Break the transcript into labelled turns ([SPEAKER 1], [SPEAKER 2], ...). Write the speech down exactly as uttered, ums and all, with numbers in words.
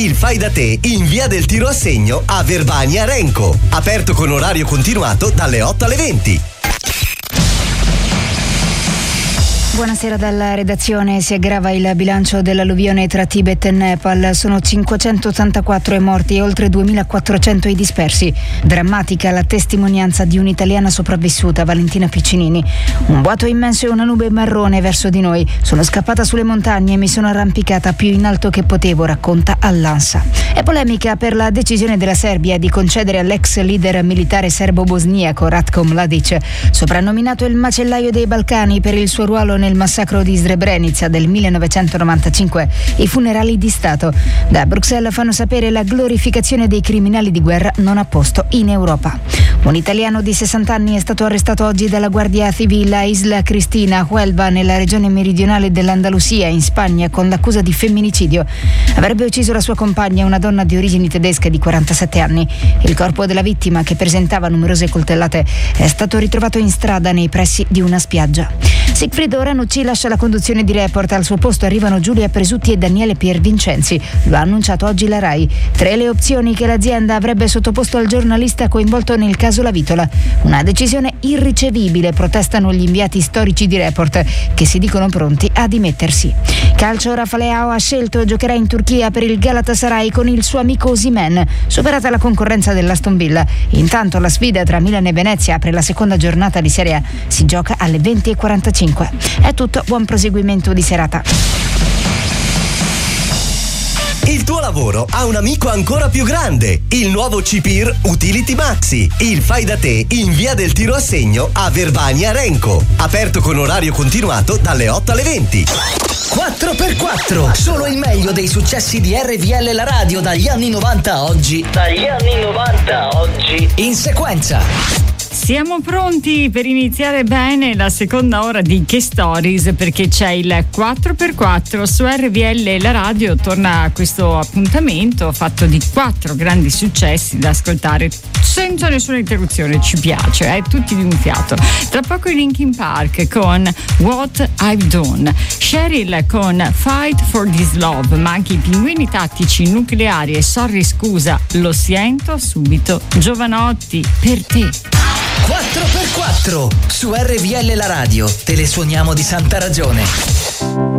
[SPEAKER 1] Il fai da te in via del Tiro a Segno a Verbania Renco. Aperto con orario continuato dalle otto alle venti.
[SPEAKER 2] Buonasera dalla redazione. Si aggrava il bilancio dell'alluvione tra Tibet e Nepal. Sono cinquecentottantaquattro i morti e oltre duemilaquattrocento i dispersi. Drammatica la testimonianza di un'italiana sopravvissuta, Valentina Piccinini. Un vuoto immenso e una nube marrone verso di noi. Sono scappata sulle montagne e mi sono arrampicata più in alto che potevo, racconta all'ANSA. È polemica per la decisione della Serbia di concedere all'ex leader militare serbo-bosniaco Ratko Mladic, soprannominato il macellaio dei Balcani per il suo ruolo nel massacro di Srebrenica del millenovecentonovantacinque, i funerali di Stato. Da Bruxelles fanno sapere la glorificazione dei criminali di guerra non ha posto in Europa. Un italiano di sessanta anni è stato arrestato oggi dalla Guardia Civile a Isla Cristina, Huelva, nella regione meridionale dell'Andalusia, in Spagna, con l'accusa di femminicidio. Avrebbe ucciso la sua compagna, una donna di origini tedesche di quarantasette anni. Il corpo della vittima, che presentava numerose coltellate, è stato ritrovato in strada nei pressi di una spiaggia. Sigfrido Ranucci lascia la conduzione di Report. Al suo posto arrivano Giulia Presutti e Daniele Piervincenzi. Lo ha annunciato oggi la RAI. Tre le opzioni che l'azienda avrebbe sottoposto al giornalista coinvolto nel caso La Vitola. Una decisione irricevibile, protestano gli inviati storici di Report, che si dicono pronti a dimettersi. Calcio, Rafa Leao ha scelto, giocherà in Turchia per il Galatasaray con il suo amico Osimhen, superata la concorrenza dell'Aston Villa. Intanto la sfida tra Milan e Venezia apre la seconda giornata di Serie A. Si gioca alle venti e quarantacinque. È tutto, buon proseguimento di serata.
[SPEAKER 1] Il tuo lavoro ha un amico ancora più grande, il nuovo C P I R Utility Maxi. Il fai da te in via del Tiro a Segno a Verbania Renco. Aperto con orario continuato dalle otto alle venti.
[SPEAKER 3] quattro per quattro, solo il meglio dei successi di R V L la radio dagli anni novanta a oggi. Dagli anni novanta a oggi. In sequenza.
[SPEAKER 4] Siamo pronti per iniziare bene la seconda ora di Che Stories, perché c'è il quattro per quattro su R V L la radio. Torna questo appuntamento fatto di quattro grandi successi da ascoltare senza nessuna interruzione, ci piace, eh? Tutti di un fiato. Tra poco i Linkin Park con What I've Done, Cheryl con Fight for This Love, ma anche i Pinguini Tattici Nucleari e Sorry Scusa, Lo Sento Subito, Giovanotti, per te.
[SPEAKER 3] quattro per quattro su R V L la radio, te le suoniamo di santa ragione.